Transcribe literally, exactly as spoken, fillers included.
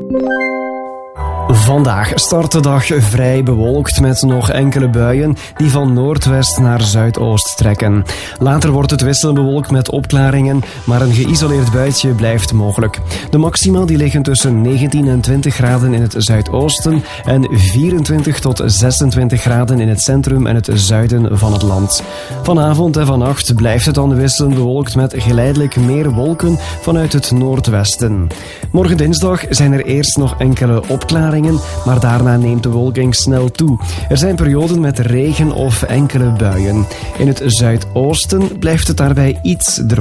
Vandaag start de dag vrij bewolkt met nog enkele buien die van noordwest naar zuidoost trekken. Later wordt het wisselend bewolkt met opklaringen, maar een geïsoleerd buitje blijft mogelijk. De maxima die liggen tussen negentien en twintig graden in het zuidoosten en vierentwintig tot zesentwintig graden in het centrum en het zuiden van het land. Vanavond en vannacht blijft het dan wisselend bewolkt met geleidelijk meer wolken vanuit het noordwesten. Morgen dinsdag zijn er eerst nog enkele opklaringen, maar daarna neemt de bewolking snel toe. Er zijn perioden met regen of enkele buien. In het zuidoosten blijft het daarbij iets droog.